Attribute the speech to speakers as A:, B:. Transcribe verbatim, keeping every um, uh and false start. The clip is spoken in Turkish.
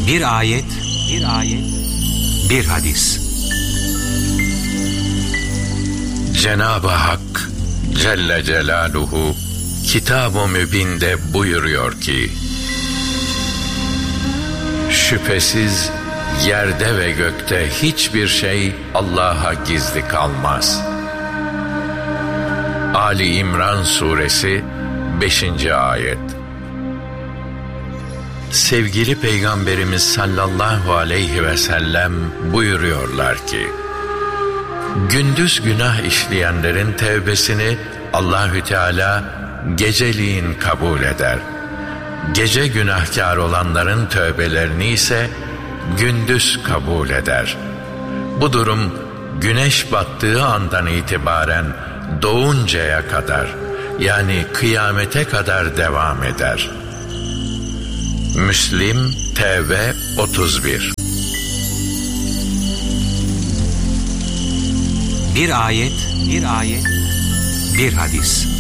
A: Bir ayet, bir ayet, bir hadis.
B: Cenab-ı Hak Celle Celaluhu Kitab-ı Mübin'de buyuruyor ki: şüphesiz yerde ve gökte hiçbir şey Allah'a gizli kalmaz. Ali İmran Suresi beşinci ayet. Sevgili Peygamberimiz sallallahu aleyhi ve sellem buyuruyorlar ki: gündüz günah işleyenlerin tevbesini Allahü Teala geceliğin kabul eder. Gece günahkar olanların tövbelerini ise gündüz kabul eder. Bu durum güneş battığı andan itibaren doğuncaya kadar, yani kıyamete kadar devam eder. Müslim Tevbe otuz bir.
A: Bir ayet, bir ayet, bir hadis.